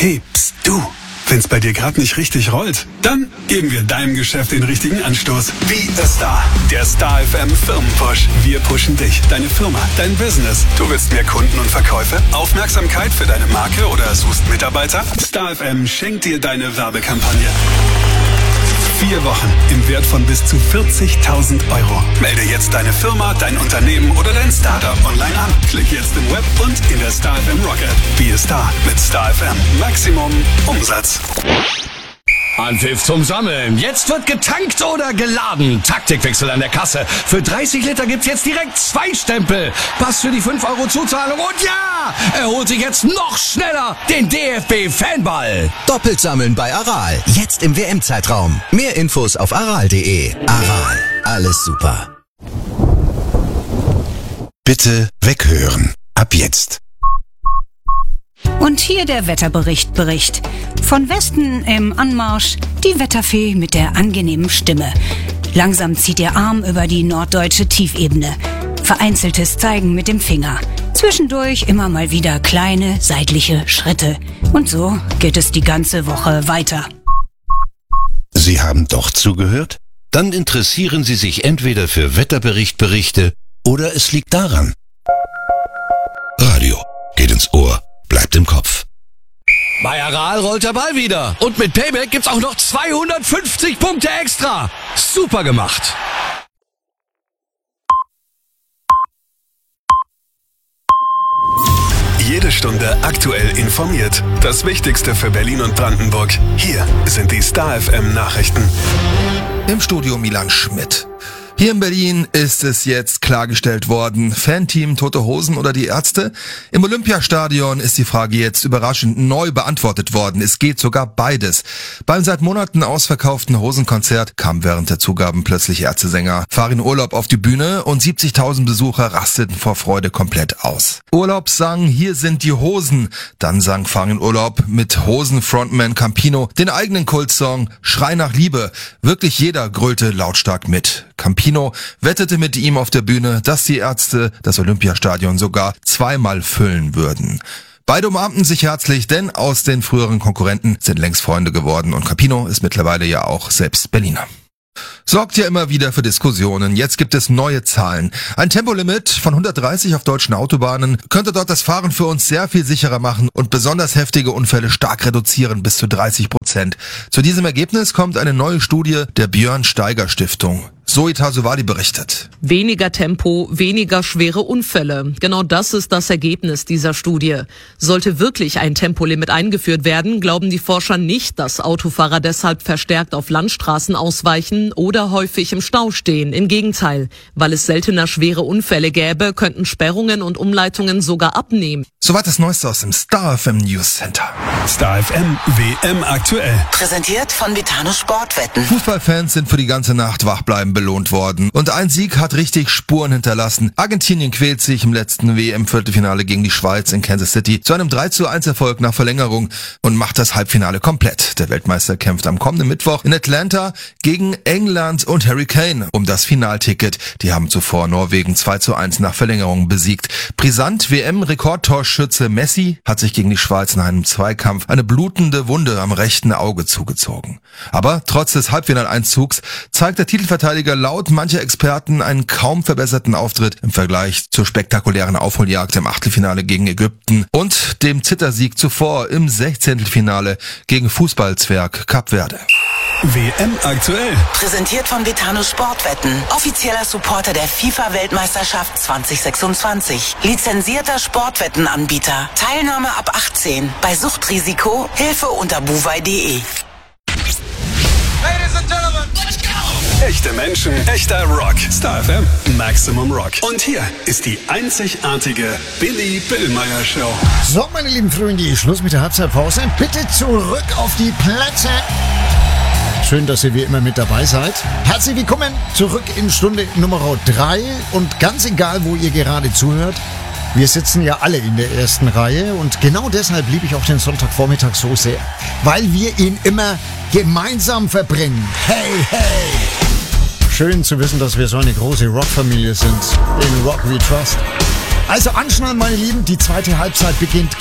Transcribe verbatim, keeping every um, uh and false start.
Hey, pst, du. Wenn's bei dir gerade nicht richtig rollt, dann geben wir deinem Geschäft den richtigen Anstoß. Be a Star. Der Star F M Firmenpush. Wir pushen dich, deine Firma, dein Business. Du willst mehr Kunden und Verkäufe, Aufmerksamkeit für deine Marke oder suchst Mitarbeiter? Star F M schenkt dir deine Werbekampagne. Vier Wochen im Wert von bis zu vierzigtausend Euro. Melde jetzt deine Firma, dein Unternehmen oder dein Startup online an. Klick jetzt im Web und in der Star F M Rock App. Be a Star mit Star F M. Maximum Umsatz. Anpfiff zum Sammeln. Jetzt wird getankt oder geladen. Taktikwechsel an der Kasse. Für dreißig Liter gibt's jetzt direkt zwei Stempel. Pass für die fünf Euro Zuzahlung und ja, er holt sich jetzt noch schneller den D F B-Fanball. Doppelt sammeln bei Aral. Jetzt im W M-Zeitraum. Mehr Infos auf aral punkt de. Aral. Alles super. Bitte weghören. Ab jetzt. Und hier der Wetterbericht Bericht. Von Westen im Anmarsch die Wetterfee mit der angenehmen Stimme. Langsam zieht ihr Arm über die norddeutsche Tiefebene. Vereinzeltes Zeigen mit dem Finger. Zwischendurch immer mal wieder kleine seitliche Schritte. Und so geht es die ganze Woche weiter. Sie haben doch zugehört? Dann interessieren Sie sich entweder für Wetterberichtberichte oder es liegt daran. Radio geht ins Ohr, bleibt im Kopf. Bei Aral rollt der Ball wieder. Und mit Payback gibt's auch noch zweihundertfünfzig Punkte extra. Super gemacht. Jede Stunde aktuell informiert. Das Wichtigste für Berlin und Brandenburg. Hier sind die Star F M Nachrichten. Im Studio Milan Schmidt. Hier in Berlin ist es jetzt klargestellt worden. Fanteam, Tote Hosen oder die Ärzte? Im Olympiastadion ist die Frage jetzt überraschend neu beantwortet worden. Es geht sogar beides. Beim seit Monaten ausverkauften Hosenkonzert kam während der Zugaben plötzlich Ärztesänger Farin Urlaub auf die Bühne und siebzigtausend Besucher rasteten vor Freude komplett aus. Urlaub sang "Hier sind die Hosen". Dann sang Farin Urlaub mit Hosen-Frontman Campino den eigenen Kultsong "Schrei nach Liebe". Wirklich jeder grölte lautstark mit. Campino wettete mit ihm auf der Bühne, dass die Ärzte das Olympiastadion sogar zweimal füllen würden. Beide umarmten sich herzlich, denn aus den früheren Konkurrenten sind längst Freunde geworden und Campino ist mittlerweile ja auch selbst Berliner. Sorgt ja immer wieder für Diskussionen. Jetzt gibt es neue Zahlen. Ein Tempolimit von hundertdreißig auf deutschen Autobahnen könnte dort das Fahren für uns sehr viel sicherer machen und besonders heftige Unfälle stark reduzieren, bis zu dreißig Prozent. Zu diesem Ergebnis kommt eine neue Studie der Björn Steiger Stiftung. Zoe Tasovali berichtet. Weniger Tempo, weniger schwere Unfälle. Genau das ist das Ergebnis dieser Studie. Sollte wirklich ein Tempolimit eingeführt werden, glauben die Forscher nicht, dass Autofahrer deshalb verstärkt auf Landstraßen ausweichen oder häufig im Stau stehen. Im Gegenteil, weil es seltener schwere Unfälle gäbe, könnten Sperrungen und Umleitungen sogar abnehmen. Soweit das Neueste aus dem Star F M News Center. Star F M W M aktuell. Präsentiert von Betano Sportwetten. Fußballfans sind für die ganze Nacht wach bleiben belohnt worden. Und ein Sieg hat richtig Spuren hinterlassen. Argentinien quält sich im letzten W M-Viertelfinale gegen die Schweiz in Kansas City zu einem drei zu eins Erfolg nach Verlängerung und macht das Halbfinale komplett. Der Weltmeister kämpft am kommenden Mittwoch in Atlanta gegen England und Harry Kane um das Finalticket. Die haben zuvor Norwegen zwei zu eins nach Verlängerung besiegt. Brisant W M-Rekordtorschütze Messi hat sich gegen die Schweiz in einem Zweikampf eine blutende Wunde am rechten Auge zugezogen. Aber trotz des Halbfinaleinzugs zeigt der Titelverteidiger laut mancher Experten einen kaum verbesserten Auftritt im Vergleich zur spektakulären Aufholjagd im Achtelfinale gegen Ägypten und dem Zittersieg zuvor im Sechzehntelfinale gegen Fußballzwerg Kap Verde. W M aktuell. Präsentiert von Betano Sportwetten. Offizieller Supporter der FIFA-Weltmeisterschaft zwanzig sechsundzwanzig. Lizenzierter Sportwettenanbieter. Teilnahme ab achtzehn. Bei Suchtrisiko Hilfe unter buwei punkt de. Ladies and Gentlemen, let's go! Echte Menschen, echter Rock. Star F M, Maximum Rock. Und hier ist die einzigartige Billy Billmeyer Show. So, meine lieben Freunde, Schluss mit der Halbzeitpause. Bitte zurück auf die Plätze. Schön, dass ihr wie immer mit dabei seid. Herzlich willkommen zurück in Stunde Nummer drei. Und ganz egal, wo ihr gerade zuhört, wir sitzen ja alle in der ersten Reihe und genau deshalb liebe ich auch den Sonntagvormittag so sehr, weil wir ihn immer gemeinsam verbringen. Hey, hey! Schön zu wissen, dass wir so eine große Rockfamilie sind. In Rock We Trust. Also anschnallen, meine Lieben, die zweite Halbzeit beginnt